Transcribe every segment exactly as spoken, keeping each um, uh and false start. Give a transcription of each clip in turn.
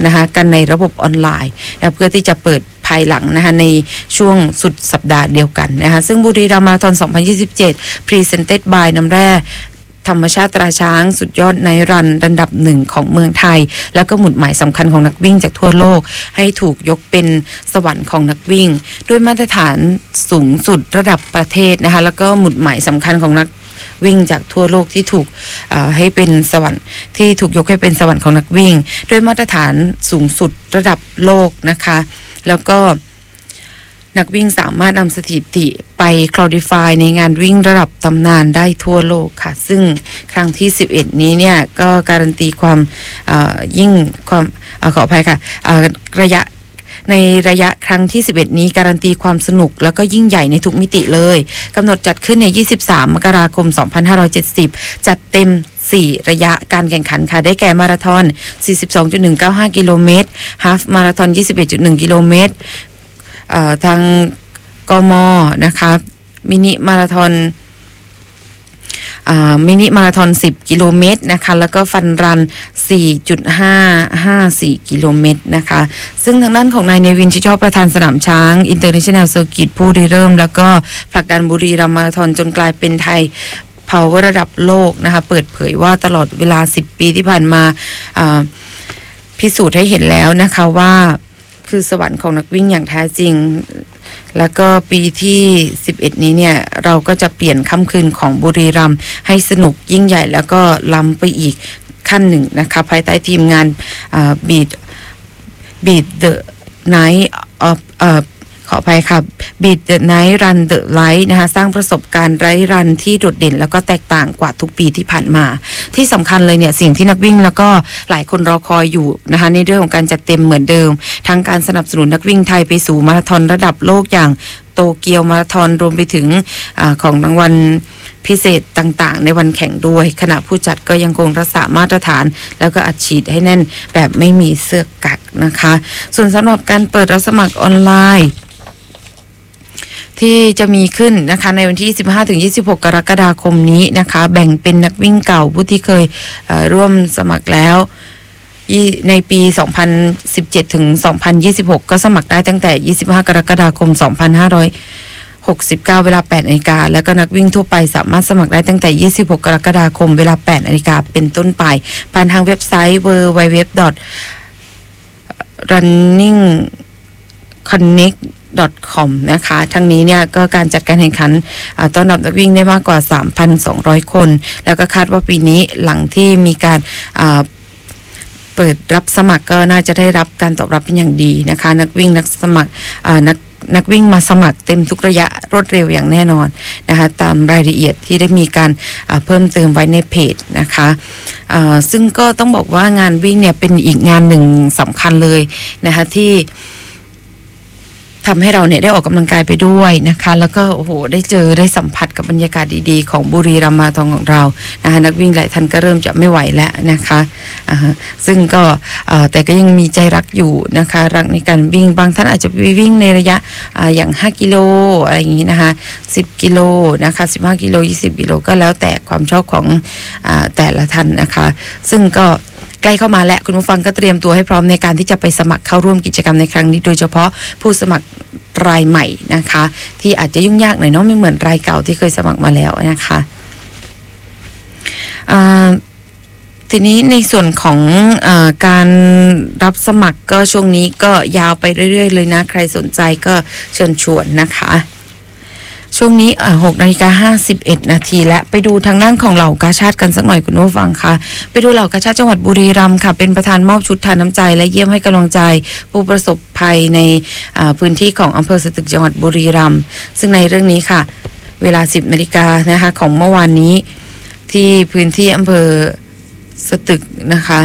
นะคะกันในระบบออนไลน์นะเพื่อที่จะเปิดภายหลังนะคะในช่วงสุดสัปดาห์เดียวกันนะคะซึ่งบุรีรัมย์มาราธอนสองพันยี่สิบเจ็ด Presented by น้ำแร่ธรรมชาติตราช้างสุดยอดไนท์รันระดับหนึ่งของเมืองไทยแล้วก็หมุดหมายสำคัญของนักวิ่งจากทั่วโลกให้ถูกยกเป็นสวรรค์ของนักวิ่งด้วยมาตรฐานสูงสุดระดับประเทศนะคะแล้วก็หมุดหมายสำคัญของนักวิ่งจากทั่วโลกที่ถูกให้เป็นสวรรค์ที่ถูกยกให้เป็นสวรรค์ของนักวิ่งด้วยมาตรฐานสูงสุดระดับโลกนะคะแล้วก็นักวิ่งสามารถนำสถิติไปคลอดิฟายในงานวิ่งระดับตำนานได้ทั่วโลกค่ะซึ่งครั้งที่สิบเอ็ดนี้เนี่ยก็การันตีความยิ่งความขออภัยค่ะระยะในระยะครั้งที่สิบเอ็ดนี้การันตีความสนุกแล้วก็ยิ่งใหญ่ในทุกมิติเลยกำหนดจัดขึ้นในยี่สิบสามมกราคมสองพันห้าร้อยเจ็ดสิบจัดเต็มสี่ระยะการแข่งขันค่ะได้แก่มาราธอน สี่สิบสองจุดหนึ่งเก้าห้า กิโลเมตรฮาล์ฟมาราธอน ยี่สิบเอ็ดจุดหนึ่ง กิโลเมตรเอ่อทางกม.นะคะมินิมาราธอนอ่ามินิมาราธอนสิบกิโลเมตรนะคะแล้วก็ฟันรัน สี่จุดห้าห้าสี่ กิโลเมตรนะคะซึ่งทางด้านของนายเนวินชิดชอบประธานสนามช้าง International Circuit ผู้ริเริ่มแล้วก็ผลักดันบุรีรัมย์มาราธอนจนกลายเป็นไทยพาวเวอร์ระดับโลกนะคะเปิดเผยว่าตลอดเวลาสิบปีที่ผ่านมาอ่าพิสูจน์ให้เห็นแล้วนะคะว่าคือสวรรค์ของนักวิ่งอย่างแท้จริงแล้วก็ปีที่สิบเอ็ดนี้เนี่ยเราก็จะเปลี่ยนค่ำคืนของบุรีรัมย์ให้สนุกยิ่งใหญ่แล้วก็ล้ำไปอีกขั้นหนึ่งนะคะภายใต้ทีมงานอ่า Beat Beat the Night of เอ่อขออภัยค่ะ Beat the Night Run the Light นะคะสร้างประสบการณ์ไร้รันที่โดดเด่นแล้วก็แตกต่างกว่าทุกปีที่ผ่านมาที่สำคัญเลยเนี่ยสิ่งที่นักวิ่งแล้วก็หลายคนรอคอยอยู่นะคะในเรื่องของการจัดเต็มเหมือนเดิมทั้งการสนับสนุนนักวิ่งไทยไปสู่มาราธอนระดับโลกอย่างโตเกียวมาราธอนรวมไปถึงอ่าของรางวัลพิเศษต่างๆในวันแข่งด้วยขณะผู้จัดก็ยังคงรักษามาตรฐานแล้วก็อัดฉีดให้แน่นแบบไม่มีเสื้อกั๊กนะคะส่วนสำหรับการเปิดรับสมัครออนไลน์ที่จะมีขึ้นนะคะในวันที่ สิบห้าถึงยี่สิบหก กรกฎาคมนี้นะคะแบ่งเป็นนักวิ่งเก่าผู้ที่เคยร่วมสมัครแล้วในปี สองพันสิบเจ็ด ถึง สองพันยี่สิบหก ก็สมัครได้ตั้งแต่ ยี่สิบห้า กรกฎาคม สองพันห้าร้อยหกสิบเก้า เวลา แปด นาฬิกาแล้วก็นักวิ่งทั่วไปสามารถสมัครได้ตั้งแต่ ยี่สิบหก กรกฎาคมเวลา แปด นาฬิกาเป็นต้นไปผ่านทางเว็บไซต์ ดับเบิลยู ดับเบิลยู ดับเบิลยู ดอท รันนิ่ง คอนเน็กต์ ดอท คอม นะคะทั้งนี้เนี่ยก็การจัดการแข่งขันต้อนรับนักวิ่งได้มากกว่า สามพันสองร้อย คนแล้วก็คาดว่าปีนี้หลังที่มีการเปิดรับสมัครก็น่าจะได้รับการตอบรับเป็นอย่างดีนะคะนักวิ่งนักสมัครนักนักวิ่งมาสมัครเต็มทุกระยะรวดเร็วอย่างแน่นอนนะคะตามรายละเอียดที่ได้มีการเพิ่มเติมไว้ในเพจนะคะซึ่งก็ต้องบอกว่างานวิ่งเนี่ยเป็นอีกงานหนึ่งสำคัญเลยนะคะที่ทำให้เราเนี่ยได้ออกกำลังกายไปด้วยนะคะแล้วก็โอ้โหได้เจอได้สัมผัสกับบรรยากาศดีๆของบุรีรัมย์มาราธอนของเรานะคะนักวิ่งหลายท่านก็เริ่มจะไม่ไหวแล้วนะคะอ่าซึ่งก็แต่ก็ยังมีใจรักอยู่นะคะรักในการวิ่งบางท่านอาจจะไปวิ่งในระยะอ่าอย่างห้ากิโลอะไรอย่างนี้นะคะสิบกิโลนะคะสิบห้ากิโลยี่สิบกิโลก็แล้วแต่ความชอบของอ่าแต่ละท่านนะคะซึ่งก็ใกล้เข้ามาแล้วคุณผู้ฟังก็เตรียมตัวให้พร้อมในการที่จะไปสมัครเข้าร่วมกิจกรรมในครั้งนี้โดยเฉพาะผู้สมัครรายใหม่นะคะที่อาจจะยุ่งยากหน่อยเนาะไม่เหมือนรายเก่าที่เคยสมัครมาแล้วนะคะทีนี้ในส่วนของอาการรับสมัครก็ช่วงนี้ก็ยาวไปเรื่อยๆเลยนะใครสนใจก็เชิญชวนนะคะช่วงนี้หกนาฬิกาห้าสิบเอ็ดนาทีและไปดูทางด้านของเหล่ากาชาดกันสักหน่อยคุณผู้ฟังค่ะไปดูเหล่ากาชาดจังหวัดบุรีรัมย์ค่ะเป็นประธานมอบชุดทานน้ำใจและเยี่ยมให้กำลังใจผู้ประสบภัยในพื้นที่ของอำเภอสตึกจังหวัดบุรีรัมย์ซึ่งในเรื่องนี้ค่ะเวลาสิบนาฬิกานะคะของเมื่อวานนี้ที่พื้นที่อำเภอสตึกนะคะ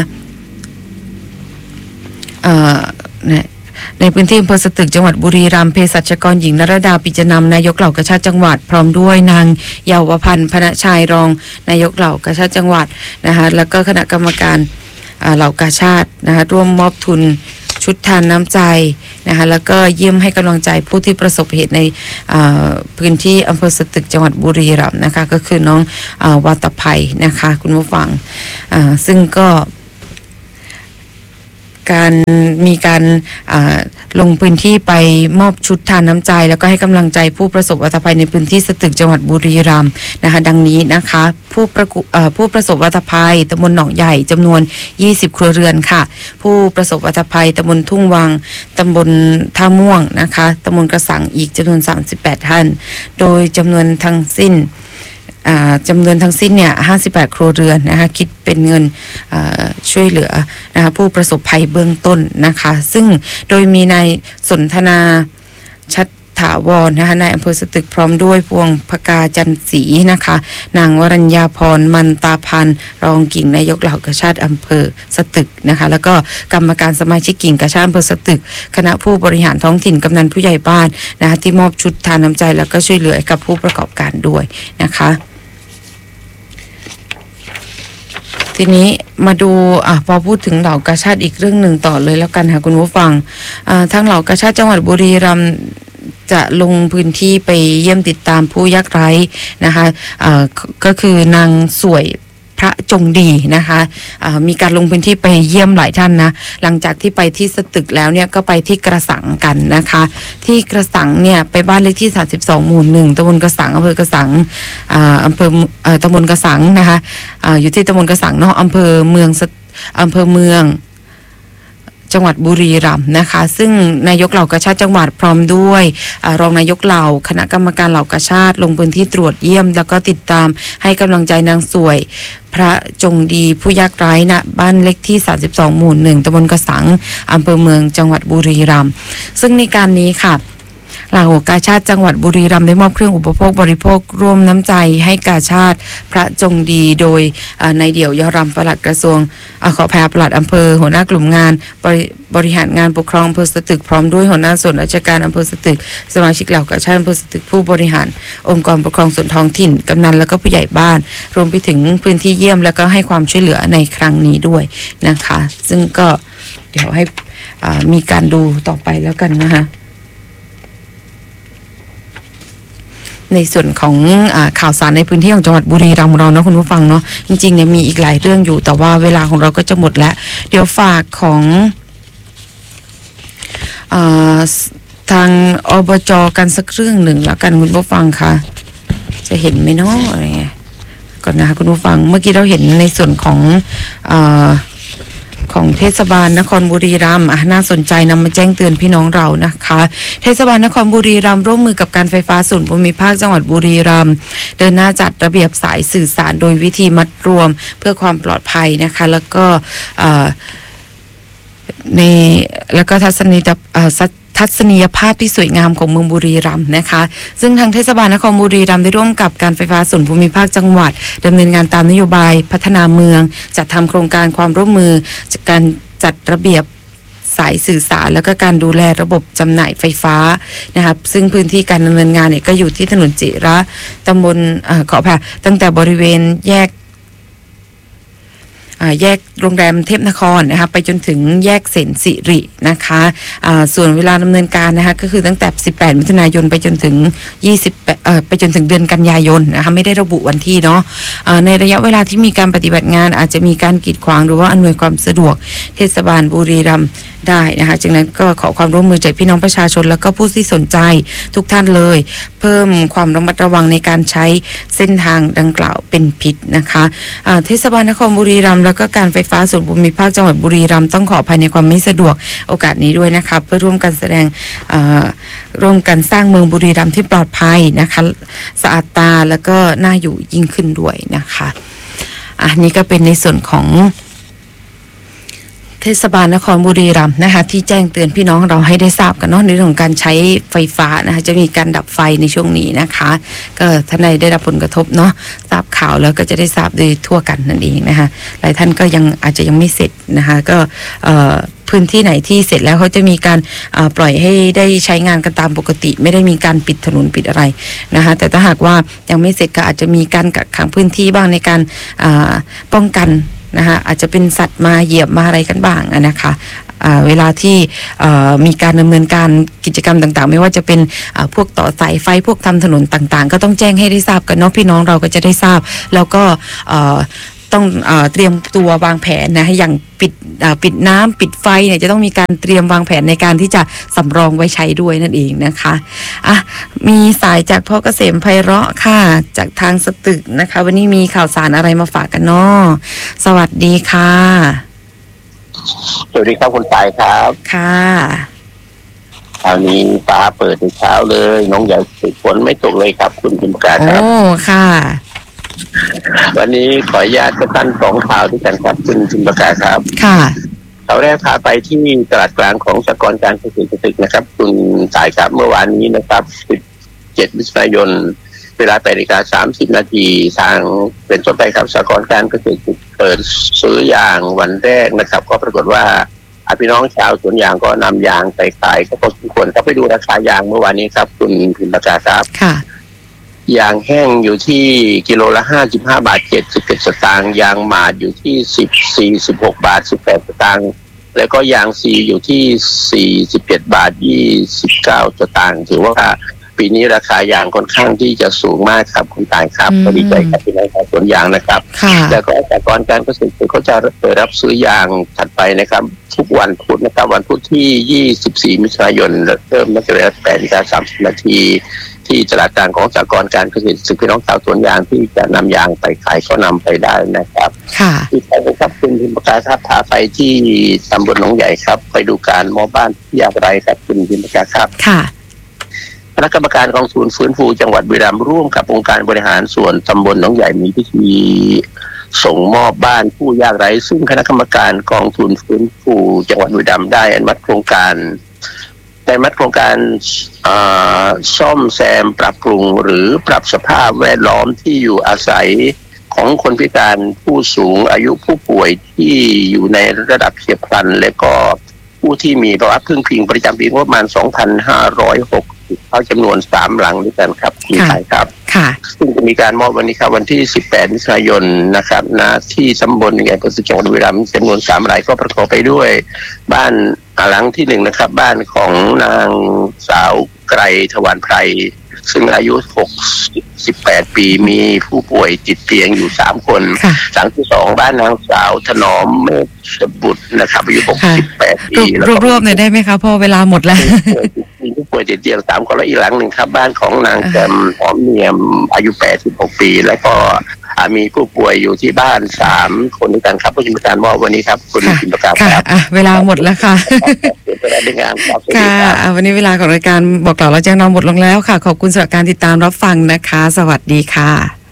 เอ่อเนี่ยในพื้นที่อำเภอสตึกจังหวัดบุรีรัมย์เภสัชกรหญิงนรดาปิจนำนายกเหล่ากาชาดจังหวัดพร้อมด้วยนางเยาวพันธ์พณชัยรองนายกเหล่ากาชาดจังหวัดนะคะแล้วก็คณะกรรมการเหล่ากาชาดนะคะร่วมมอบทุนชุดทานน้ำใจนะคะแล้วก็เยี่ยมให้กำลังใจผู้ที่ประสบเหตุในพื้นที่อำเภอสตึกจังหวัดบุรีรัมย์นะคะก็คือน้องวัตภัยนะคะคุณผู้ฟังซึ่งก็การมีการลงพื้นที่ไปมอบชุดทานน้ำใจแล้วก็ให้กำลังใจผู้ประสบวัตภัยในพื้นที่สตึกจังหวัดบุรีรัมย์นะคะดังนี้นะคะผู้ประผู้ประสบวัตภัยตำบลหนองใหญ่จำนวนยี่สิบครัวเรือนค่ะผู้ประสบวัตภัยตำบลทุ่งวังตำบลท่าม่วงนะคะตำบลกระสังอีกจำนวนสามสิบแปดท่านโดยจำนวนทั้งสิ้นจำนวนทั้งสิ้นเนี่ยห้าสิบแปดครัวเรือนนะคะคิดเป็นเงินช่วยเหลือนะคะผู้ประสบภัยเบื้องต้นนะคะซึ่งโดยมีนายสนทนาชัดถาวรนะคะนายอำเภอสตึกพร้อมด้วยพวงพกาจันศรีนะคะนางวรัญญาพรมันตาพันรองกิ่งนายกเหล่ากาชาติอำเภอสตึกนะคะแล้วก็กรรมการสมาชิกกิ่งกาชาติอำเภอสตึกคณะผู้บริหารท้องถิ่นกำนันผู้ใหญ่บ้านนะคะที่มอบชุดทานน้ำใจแล้วก็ช่วยเหลือกับผู้ประกอบการด้วยนะคะทีนี้มาดูอ่ะพอพูดถึงเหล่ากาชาติอีกเรื่องหนึ่งต่อเลยแล้วกันค่ะคุณผู้ฟังอ่าทางเหล่ากาชาติจังหวัดบุรีรัมย์จะลงพื้นที่ไปเยี่ยมติดตามผู้ยากไร้นะคะอ่าก็คือนางสวยพระจงดีนะคะมีการลงพื้นที่ไปเยี่ยมหลายท่านนะหลังจากที่ไปที่สตึกแล้วเนี่ยก็ไปที่กระสังกันนะคะที่กระสังเนี่ยไปบ้านเลขที่สามสิบสองหมู่หนึ่งตำบลกระสังอำเภอกระสังอำเภอตำบลกระสังนะคะอยู่ที่ตำบลกระสังเนาะอำเภอเมืองอำเภอเมืองจังหวัดบุรีรัมย์นะคะซึ่งนายกเหล่ากาชาติจังหวัดพร้อมด้วยรองนายกเหล่าคณะกรรมการเหล่ากาชาติลงพื้นที่ตรวจเยี่ยมแล้วก็ติดตามให้กำลังใจนางสวยพระจงดีผู้ยากไร้ณบ้านเลขที่สามสิบสองหมู่หนึ่งตำบลกระสังอำเภอเมืองจังหวัดบุรีรัมย์ซึ่งในการนี้ค่ะเหล่ากาชาติจังหวัดบุรีรัมย์ได้มอบเครื่องอุปโภคบริโภคร่วมน้ำใจให้กาชาติพระจงดีโดยนายเดี่ยวยอรำปลัดกระทรวงขอแพรปลัดอำเภอหัวหน้ากลุ่มงานบริบริหารงานปกครองอำเภอสตึกพร้อมด้วยหัวหน้าส่วนราชการอำเภอสตึกสมาชิกเหล่ากาชาติอำเภอสตึกผู้บริหารองค์กรปกครองส่วนท้องถิ่นกำนันแล้วก็ผู้ใหญ่บ้านรวมไปถึงพื้นที่เยี่ยมแล้วก็ให้ความช่วยเหลือในครั้งนี้ด้วยนะคะซึ่งก็เดี๋ยวให้มีการดูต่อไปแล้วกันนะคะในส่วนของอ่าข่าวสารในพื้นที่ของจังหวัดบุรีรัมย์เราเนาะคุณผู้ฟังเนาะจริงๆเนี่ยมีอีกหลายเรื่องอยู่แต่ว่าเวลาของเราก็จะหมดแล้วเดี๋ยวฝากของอ่าทางอบจ.กันสักเรื่องหนึ่งแล้วกันคุณผู้ฟังค่ะจะเห็นไหมเนาะอะไรเงี้ยก่อนนะคะคุณผู้ฟังเมื่อกี้เราเห็นในส่วนของอ่าของเทศบาลนครบุรีรัมย์น่าสนใจนำมาแจ้งเตือนพี่น้องเรานะคะเทศบาลนครบุรีรัมย์ร่วมมือกับการไฟฟ้าส่วนภูมิภาคจังหวัดบุรีรัมย์เดินหน้าจัดระเบียบสายสื่อสารโดยวิธีมัดรวมเพื่อความปลอดภัยนะคะแล้วก็ในแล้วก็ทัศนียทัศนียภาพที่สวยงามของเมืองบุรีรัมย์นะคะซึ่งทางเทศบาลนครบุรีรัมย์ได้ร่วมกับการไฟฟ้าส่วนภูมิภาคจังหวัดดำเนินงานตามนโยบายพัฒนาเมืองจัดทำโครงการความร่วมมือจากการจัดระเบียบสายสื่อสารแล้วก็การดูแลระบบจำหน่ายไฟฟ้านะครับซึ่งพื้นที่การดำเนินงานเนี่ยก็อยู่ที่ถนนจิระตำบลขออภัยตั้งแต่บริเวณแยกแยกโรงแรมเทพนครนะคะไปจนถึงแยกเสนสิรินะคะส่วนเวลาดำเนินการนะคะก็คือตั้งแต่สิบแปดมิถุนายนไปจนถึงยี่สิบเอ่อไปจนถึงเดือนกันยายนนะคะไม่ได้ระบุวันที่เนาะในระยะเวลาที่มีการปฏิบัติงานอาจจะมีการกีดขวางหรือว่าอำนวยความสะดวกเทศบาลบุรีรัมย์ได้นะคะจากนั้นก็ขอความร่วมมือจากพี่น้องประชาชนแล้วก็ผู้ที่สนใจทุกท่านเลยเพิ่มความระมัดระวังในการใช้เส้นทางดังกล่าวเป็นพิษนะคะเทศบาลนครบุรีรัมย์แล้วก็การไฟฟ้าส่วนภูมิภาคจังหวัดบุรีรัมย์ต้องขออภัยในความไม่สะดวกโอกาสนี้ด้วยนะคะเพื่อร่วมกันแสดงร่วมกันสร้างเมืองบุรีรัมย์ที่ปลอดภัยนะคะสะอาดตาแล้วก็น่าอยู่ยิ่งขึ้นด้วยนะคะอันนี้ก็เป็นในส่วนของเทศบาลนครบุรีรัมย์นะคะที่แจ้งเตือนพี่น้องเราให้ได้ทราบกันเนาะในเรื่องของการใช้ไฟฟ้านะคะจะมีการดับไฟในช่วงนี้นะคะก็ท่านใดได้รับผลกระทบเนาะทราบข่าวแล้วก็จะได้ทราบโดยทั่วกันนั่นเองนะคะหลายท่านก็ยังอาจจะยังไม่เสร็จนะคะก็พื้นที่ไหนที่เสร็จแล้วเขาจะมีการปล่อยให้ได้ใช้งานกันตามปกติไม่ได้มีการปิดถนนปิดอะไรนะคะแต่ถ้าหากว่ายังไม่เสร็จก็อาจจะมีการกักขังพื้นที่บ้างในการป้องกันนะคะอาจจะเป็นสัตว์มาเหยียบมาอะไรกันบ้างนะคะเวลาที่มีการดำเนินการกิจกรรมต่างๆไม่ว่าจะเป็นพวกต่อสายไฟพวกทำถนนต่างๆก็ต้องแจ้งให้ได้ทราบกันเนาะพี่น้องเราก็จะได้ทราบแล้วก็ต้องเอ่อเตรียมตัววางแผนนะอย่างปิดปิดน้ำปิดไฟเนี่ยจะต้องมีการเตรียมวางแผนในการที่จะสำรองไว้ใช้ด้วยนั่นเองนะคะอ่ะมีสายจากพ่อเกษมไพเราะค่ะจากทางสตึกนะคะวันนี้มีข่าวสารอะไรมาฝากกันเนาะสวัสดีค่ะสวัสดีครับคุณตายครับค่ะคราวนี้ฟ้าเปิดในเช้าเลยน้องใหญ่ฝนไม่ตกเลยครับคุณพิมพ์การครับโอ้ค่ะวันนี้ขออนุญาตจะตั้งสองข่าวด้วยกันครับคุณพิมพ์การครับค่ะข่าวแรกพาไปที่ตลาดกลางของสหกรณ์การเกษตรตึกนะครับคุณตายครับเมื่อวานนี้นะครับสิบเจ็ดมิถุนายนเวลาแปดนาฬิกาสามสิบนาทีทางเป็นต้นไปครับสหกรณ์การเกษตรเปิดซื้อยางวันแรกนะครับก็ปรากฏว่าพี่น้องชาวสวนยางก็นำยางไปขายก็พอสมควรถ้าไปดูราคายางเมื่อวานนี้ครับคุณพิมพ์การครับยางแห้งอยู่ที่กิโลละห้าสิบห้าบาทเจ็ดสิบเอ็ดสตางค์ยางหมาดอยู่ที่สิบสี่สิบหกบาทสิบแปดสตางค์แล้วก็ยางซีอยู่ที่สี่สิบเจ็ดบาทยี่สิบเก้าสตางค์ถือว่าปีนี้ราคายางค่อนข้างที่จะสูงมากครับคุณตายครับก็ดีใจกับพี่น้องชาวสวนยางนะครับแล้วก็สหกรณ์การเกษตรเขาจะเปิดรับซื้อยางถัดไปนะครับทุกวันพุธนะครับวันพุธที่ยี่สิบสี่มิถุนายนเริ่มตั้งแต่เวลาแปดนาฬิกาสามสิบนาทีที่ตลาดกลางของสหกรณ์การเกษตรซึ่งพี่น้องชาวสวนยางที่จะนำยางไปขายก็นำไปได้นะครับค่ะที่ไปครับคุณพิมพ์การครับพาไปที่ตำบลหนองใหญ่ครับไปดูการมอบบ้านที่ยากไรครับคุณพิมพ์การครับค่ะคณะกรรมการกองทุนฟื้นฟูจังหวัดบุรีรัมย์ร่วมกับองค์การบริหารส่วนตำบลหนองใหญ่มีพิธีส่งมอบบ้านผู้ยากไร้ซึ่งคณะกรรมการกองทุนฟื้นฟูจังหวัดบุรีรัมย์ได้อนุมัติโครงการได้อนุมัติโครงการซ่อมแซมปรับปรุงหรือปรับสภาพแวดล้อมที่อยู่อาศัยของคนพิการผู้สูงอายุผู้ป่วยที่อยู่ในระดับเฉียบพลันและก็ผู้ที่มีภาวะพึ่งพิงประจำปีงบประมาณสองพันห้าร้อยหกเขาจำนวนสามหลังด้วยกันครับคุณชายครับซึ่งจะมีการมอบวันนี้ครับวันที่สิบแปดมิถุนายนนะครับณที่ตำบลใหญ่ประสิทธิ์จังหวัดบุรีรัมย์จำนวนสามหลังก็ประกอบไปด้วยบ้านหลังที่หนึ่งนะครับบ้านของนางสาวไกรทวารไพรซึ่งอายุหกสิบแปดปีมีผู้ป่วยติดเตียงอยู่สามคนหลังที่สองบ้านนางสาวถนอมเมฆบุตรนะครับอายุหกสิบแปดปีรวบๆหน่อยได้ไหมคะพอเวลาหมดแล้วมีผู้ป่วยติดเตียงสามคนและอีกหลังหนึ่งครับบ้านของนางแจมหอมเนียมอายุแปดสิบหกปีแล้วก็มีผู้ป่วยอยู่ที่บ้านสามคนด้วยกันครับผู้ชิมการมอบวันนี้ครับคุณพิมพ์การครับเวลาหมดแล้วค่ะค่ะวันนี้เวลาของรายการบอกกล่าวเราแจ้งนอนหมดลงแล้วค่ะขอบคุณสำหรับการติดตามรับฟังนะคะสวัสดีค่ะ